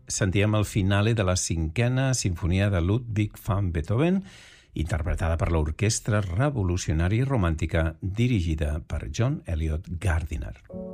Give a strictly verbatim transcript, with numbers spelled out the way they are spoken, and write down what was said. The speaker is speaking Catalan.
sentíem el finale de la cinquena sinfonia de Ludwig van Beethoven, interpretada per l'Orquestra Revolucionària i Romàntica dirigida per John Eliot Gardiner.